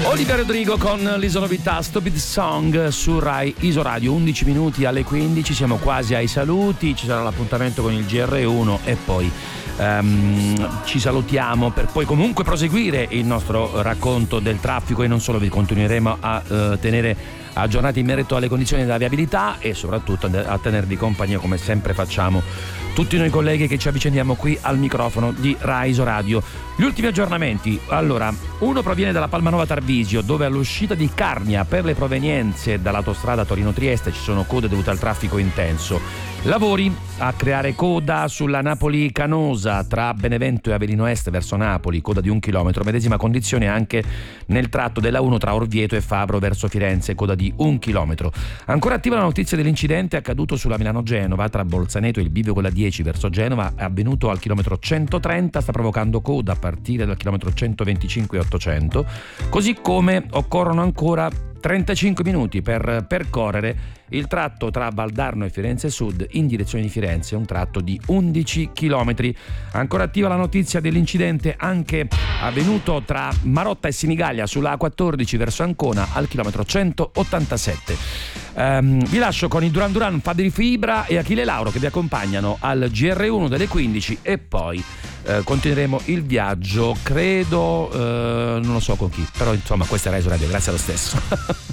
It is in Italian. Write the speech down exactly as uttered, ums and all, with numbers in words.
Olivia Rodrigo con l'Isonovità Stupid Song su Rai Isoradio. Undici minuti alle quindici, siamo quasi ai saluti, ci sarà l'appuntamento con il G R uno e poi um, ci salutiamo per poi comunque proseguire il nostro racconto del traffico e non solo. Vi continueremo a uh, tenere aggiornati in merito alle condizioni della viabilità e soprattutto a tenervi compagnia come sempre facciamo tutti noi colleghi che ci avviciniamo qui al microfono di Rai Isoradio. Gli ultimi aggiornamenti, allora, uno proviene dalla Palmanova Tarvisio, dove all'uscita di Carnia per le provenienze dall'autostrada Torino-Trieste ci sono code dovute al traffico intenso. Lavori a creare coda sulla Napoli-Canosa tra Benevento e Avellino Est verso Napoli, coda di un chilometro, medesima condizione anche nel tratto della uno tra Orvieto e Fabro verso Firenze, coda di un chilometro. Ancora attiva la notizia dell'incidente accaduto sulla Milano-Genova tra Bolzaneto e il bivio con la dieci verso Genova, è avvenuto al chilometro centotrenta, sta provocando coda a partire dal chilometro centoventicinque e ottocento, così come occorrono ancora trentacinque minuti per percorrere il tratto tra Valdarno e Firenze Sud in direzione di Firenze, un tratto di undici chilometri. Ancora attiva la notizia dell'incidente anche avvenuto tra Marotta e Sinigallia sulla A quattordici verso Ancona al chilometro centottantasette. Um, vi lascio con i Duran Duran, Fabri Fibra e Achille Lauro che vi accompagnano al G R uno delle quindici e poi uh, continueremo il viaggio, credo, uh, non lo so con chi, però insomma questa è Rai Radio, grazie lo stesso.